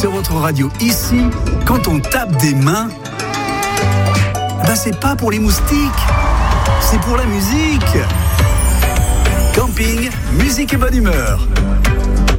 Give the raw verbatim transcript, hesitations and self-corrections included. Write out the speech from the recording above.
sur votre radio. Ici, quand on tape des mains, ben c'est pas pour les moustiques, c'est pour la musique. Camping, musique et bonne humeur.